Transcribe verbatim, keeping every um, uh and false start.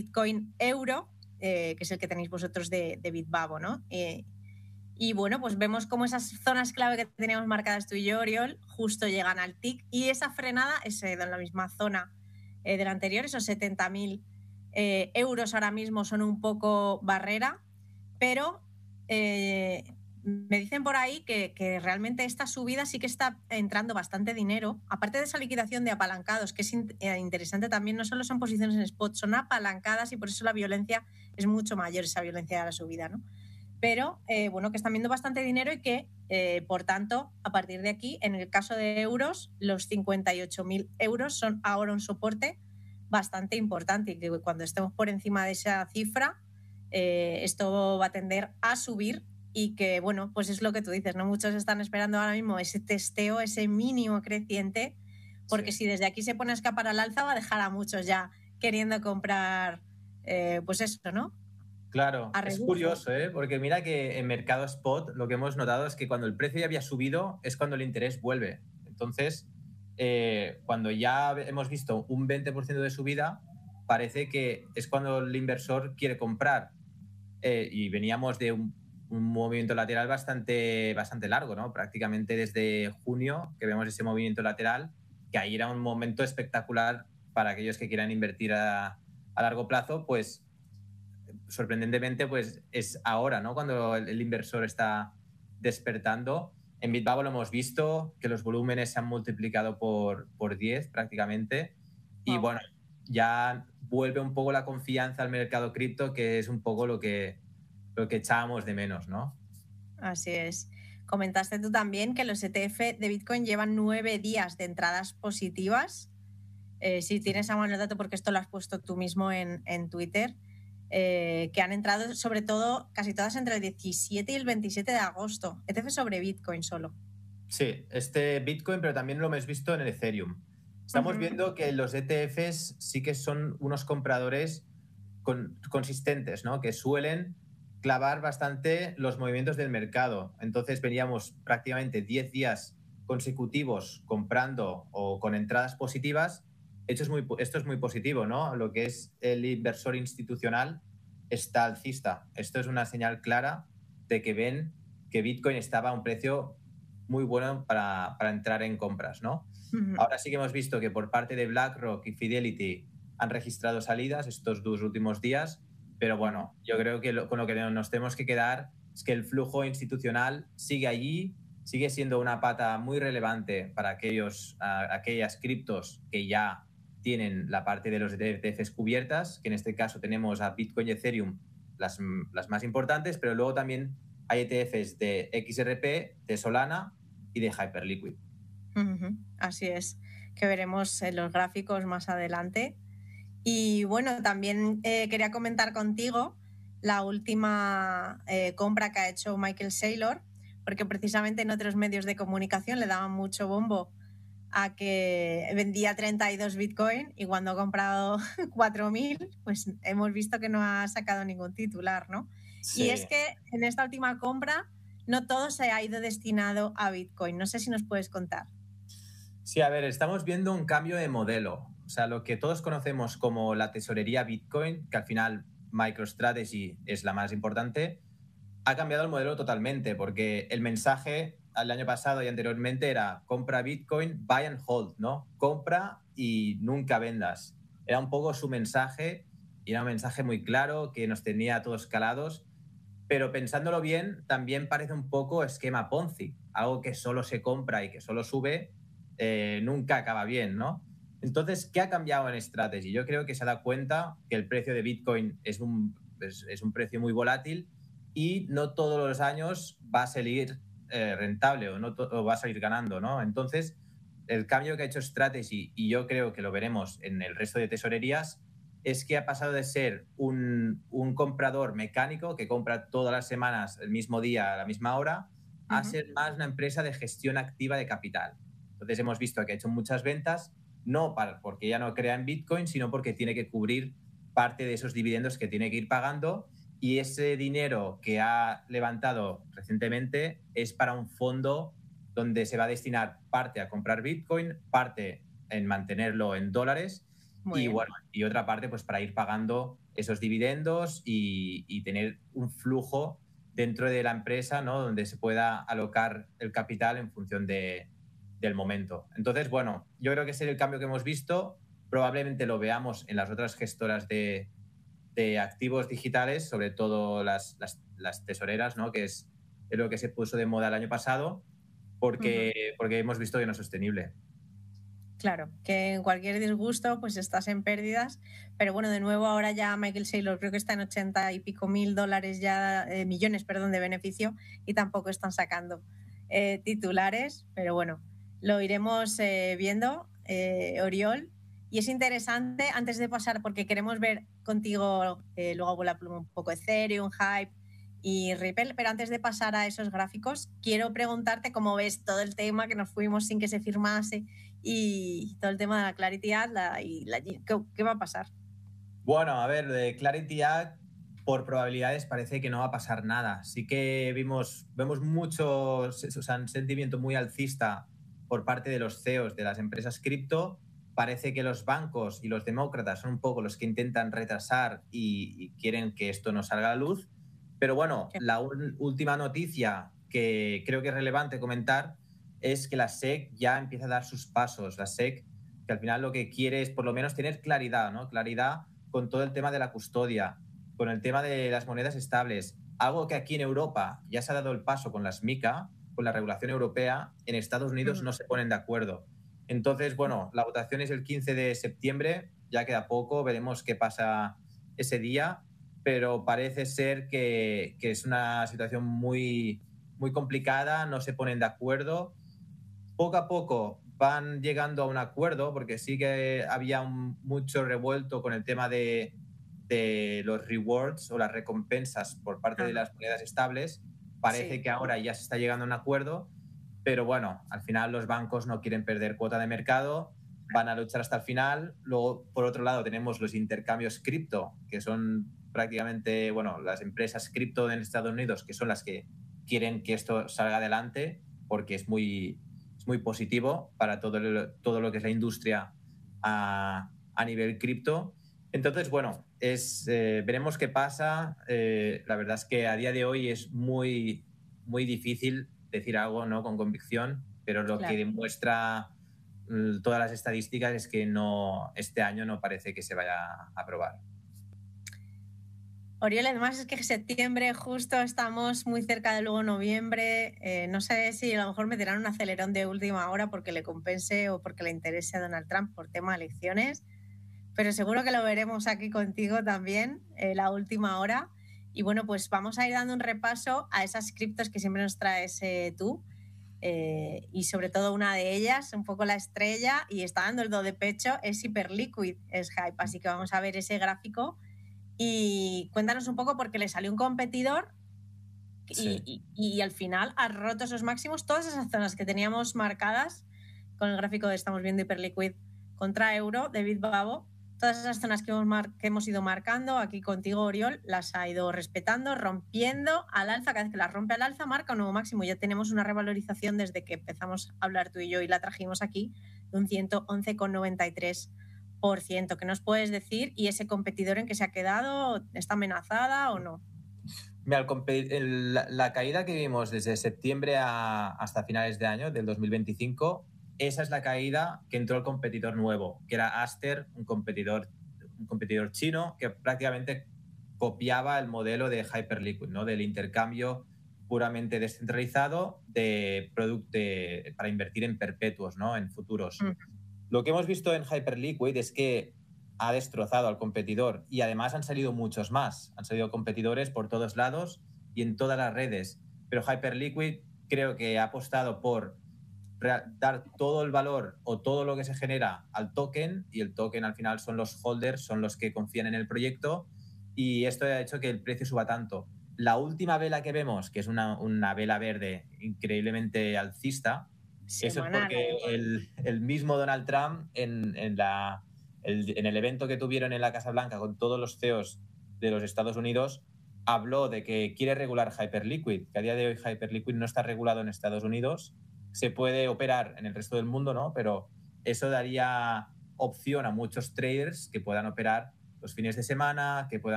Bitcoin euro, eh, que es el que tenéis vosotros de, de Bitbavo, ¿no? Eh, y bueno, pues vemos cómo esas zonas clave que teníamos marcadas tú y yo, Oriol, justo llegan al tick, y esa frenada es eh, en la misma zona eh, de la anterior. Esos setenta mil eh, euros ahora mismo son un poco barrera, pero eh, me dicen por ahí que, que realmente esta subida sí que está entrando bastante dinero, aparte de esa liquidación de apalancados, que es in- eh, interesante también. No solo son posiciones en spot, son apalancadas, y por eso la violencia es mucho mayor, esa violencia de la subida, ¿no? Pero eh, bueno, que están viendo bastante dinero y que, eh, por tanto, a partir de aquí, en el caso de euros, los cincuenta y ocho mil euros son ahora un soporte bastante importante, y que cuando estemos por encima de esa cifra, eh, esto va a tender a subir, y que, bueno, pues es lo que tú dices, ¿no? Muchos están esperando ahora mismo ese testeo, ese mínimo creciente, porque sí, si desde aquí se pone a escapar al alza, va a dejar a muchos ya queriendo comprar, eh, pues eso, ¿no? Claro, A es rebufo. curioso, ¿eh? Porque mira que en mercado spot lo que hemos notado es que cuando el precio ya había subido es cuando el interés vuelve. Entonces, eh, cuando ya hemos visto un veinte por ciento de subida, parece que es cuando el inversor quiere comprar. Eh, y veníamos de un, un movimiento lateral bastante, bastante largo, ¿no? Prácticamente desde junio que vemos ese movimiento lateral, que ahí era un momento espectacular para aquellos que quieran invertir a, a largo plazo. Pues sorprendentemente, pues es ahora, ¿no? Cuando el, el inversor está despertando. En Bitbavo lo hemos visto, que los volúmenes se han multiplicado por, por diez prácticamente. Y Wow. bueno, ya vuelve un poco la confianza al mercado cripto, que es un poco lo que, lo que echábamos de menos, ¿no? Así es. Comentaste tú también que los E T F de Bitcoin llevan nueve días de entradas positivas. Eh, si tienes a mano el dato, porque esto lo has puesto tú mismo en, en Twitter, eh, que han entrado sobre todo casi todas entre el diecisiete y el veintisiete de agosto. E T F sobre Bitcoin solo. Sí, este Bitcoin, pero también lo hemos visto en el Ethereum. Estamos Uh-huh. viendo que los E T Fs sí que son unos compradores con, consistentes, ¿no? Que suelen clavar bastante los movimientos del mercado. Entonces veníamos prácticamente diez días consecutivos comprando o con entradas positivas. Esto es muy, esto es muy positivo, ¿no? Lo que es el inversor institucional está alcista. Esto es una señal clara de que ven que Bitcoin estaba a un precio muy bueno para, para entrar en compras, ¿no? Uh-huh. Ahora sí que hemos visto que por parte de BlackRock y Fidelity han registrado salidas estos dos últimos días, pero bueno, yo creo que lo, con lo que nos tenemos que quedar es que el flujo institucional sigue allí, sigue siendo una pata muy relevante para aquellos, uh, aquellas criptos que ya tienen la parte de los E T Fs cubiertas, que en este caso tenemos a Bitcoin y Ethereum, las, las más importantes, pero luego también hay E T Fs de X R P, de Solana y de Hyperliquid. Uh-huh. Así es, que veremos en los gráficos más adelante. Y bueno, también eh, quería comentar contigo la última eh, compra que ha hecho Michael Saylor, porque precisamente en otros medios de comunicación le daban mucho bombo a que vendía treinta y dos Bitcoin, y cuando ha comprado cuatro mil, pues hemos visto que no ha sacado ningún titular, ¿no? Sí. Y es que en esta última compra no todo se ha ido destinado a Bitcoin. No sé si nos puedes contar. Sí, a ver, estamos viendo un cambio de modelo. O sea, lo que todos conocemos como la tesorería Bitcoin, que al final MicroStrategy es la más importante, ha cambiado el modelo totalmente, porque el mensaje el año pasado y anteriormente era compra Bitcoin, buy and hold, ¿no? Compra y nunca vendas. Era un poco su mensaje, y era un mensaje muy claro que nos tenía a todos calados, pero pensándolo bien, también parece un poco esquema Ponzi, algo que solo se compra y que solo sube, eh, nunca acaba bien, ¿no? Entonces, ¿qué ha cambiado en Strategy? Yo creo que se ha dado cuenta que el precio de Bitcoin es un, es, es un precio muy volátil y no todos los años va a salir eh, rentable o, no o va a salir ganando, ¿no? Entonces, el cambio que ha hecho Strategy, y yo creo que lo veremos en el resto de tesorerías, es que ha pasado de ser un, un comprador mecánico que compra todas las semanas el mismo día a la misma hora, uh-huh, a ser más una empresa de gestión activa de capital. Entonces hemos visto que ha hecho muchas ventas, no para, porque ya no crea en Bitcoin, sino porque tiene que cubrir parte de esos dividendos que tiene que ir pagando, y ese dinero que ha levantado recientemente es para un fondo donde se va a destinar parte a comprar Bitcoin, parte en mantenerlo en dólares, Muy y bien. bueno, y otra parte pues para ir pagando esos dividendos y, y tener un flujo dentro de la empresa, ¿no? Donde se pueda alocar el capital en función de, del momento. Entonces, bueno, yo creo que ese es el cambio que hemos visto. Probablemente lo veamos en las otras gestoras de, de activos digitales, sobre todo las, las, las tesoreras, ¿no? Que es, es lo que se puso de moda el año pasado, porque, uh-huh. porque hemos visto que no es sostenible. Claro, que en cualquier disgusto pues estás en pérdidas, pero bueno, de nuevo ahora ya Michael Saylor creo que está en ochenta y pico mil dólares ya, eh, millones, perdón, de beneficio y tampoco están sacando eh, titulares, pero bueno, lo iremos eh, viendo, eh, Oriol, y es interesante antes de pasar, porque queremos ver contigo, eh, luego vuela un poco Ethereum, Hype y Ripple, pero antes de pasar a esos gráficos, quiero preguntarte cómo ves todo el tema que nos fuimos sin que se firmase y todo el tema de la Clarity Act la, y la, ¿qué, ¿qué va a pasar? Bueno, a ver, de Clarity Act, por probabilidades parece que no va a pasar nada. Sí que vimos, vemos mucho, o sea, un sentimiento muy alcista por parte de los C E Os de las empresas cripto. Parece que los bancos y los demócratas son un poco los que intentan retrasar y, y quieren que esto no salga a la luz. Pero bueno, la un, última noticia que creo que es relevante comentar es que la S E C ya empieza a dar sus pasos. La S E C, que al final lo que quiere es por lo menos tener claridad, ¿no? Claridad con todo el tema de la custodia, con el tema de las monedas estables. Algo que aquí en Europa ya se ha dado el paso con las MiCA, con la regulación europea, en Estados Unidos no se ponen de acuerdo. Entonces, bueno, la votación es el quince de septiembre, ya queda poco, veremos qué pasa ese día, pero parece ser que, que es una situación muy, muy complicada, no se ponen de acuerdo. Poco a poco van llegando a un acuerdo, porque sí que había un, mucho revuelto con el tema de, de los rewards o las recompensas por parte de las monedas estables. Parece sí. que ahora ya se está llegando a un acuerdo, pero bueno, al final los bancos no quieren perder cuota de mercado, van a luchar hasta el final. Luego, por otro lado, tenemos los intercambios cripto, que son prácticamente, bueno, las empresas cripto en Estados Unidos, que son las que quieren que esto salga adelante, porque es muy, es muy positivo para todo, el, todo lo que es la industria a, a nivel cripto. Entonces, bueno, es, eh, veremos qué pasa. Eh, la verdad es que a día de hoy es muy, muy difícil decir algo, ¿no?, con convicción, pero lo claro. que demuestra todas las estadísticas es que no, este año no parece que se vaya a aprobar. Oriol, además es que en septiembre justo estamos muy cerca de luego noviembre. Eh, no sé si a lo mejor meterán un acelerón de última hora porque le compense o porque le interese a Donald Trump por tema de elecciones, pero seguro que lo veremos aquí contigo también, eh, la última hora. Y bueno, pues vamos a ir dando un repaso a esas criptos que siempre nos traes eh, tú. Eh, y sobre todo una de ellas, un poco la estrella, y está dando el do de pecho, es Hyperliquid, es Hype. Así que vamos a ver ese gráfico y cuéntanos un poco, porque le salió un competidor y, sí. y, y al final ha roto esos máximos, todas esas zonas que teníamos marcadas con el gráfico de estamos viendo Hyperliquid contra Euro de Bitbavo. Todas esas zonas que hemos, mar- que hemos ido marcando aquí contigo, Oriol, las ha ido respetando, rompiendo al alza. Cada vez que las rompe al alza, marca un nuevo máximo. Ya tenemos una revalorización desde que empezamos a hablar tú y yo y la trajimos aquí de un ciento once coma noventa y tres por ciento. ¿Qué nos puedes decir? ¿Y ese competidor en que se ha quedado? ¿Está amenazada o no? Mira, el, el, la, la caída que vimos desde septiembre a, hasta finales de año, del dos mil veinticinco... esa es la caída que entró el competidor nuevo, que era Aster, un competidor, un competidor chino que prácticamente copiaba el modelo de Hyperliquid, ¿no?, del intercambio puramente descentralizado de producto de, para invertir en perpetuos, ¿no?, en futuros. Mm. Lo que hemos visto en Hyperliquid es que ha destrozado al competidor y además han salido muchos más. Han salido competidores por todos lados y en todas las redes. Pero Hyperliquid creo que ha apostado por dar todo el valor o todo lo que se genera al token, y el token al final son los holders, son los que confían en el proyecto, y esto ha hecho que el precio suba tanto. La última vela que vemos, que es una, una vela verde increíblemente alcista, semanal, eso es porque el, el mismo Donald Trump en, en, la, el, en el evento que tuvieron en la Casa Blanca con todos los C E Os de los Estados Unidos habló de que quiere regular Hyperliquid, que a día de hoy Hyperliquid no está regulado en Estados Unidos. Se puede operar en el resto del mundo, ¿no?, pero eso daría opción a muchos traders que puedan operar los fines de semana, que puedan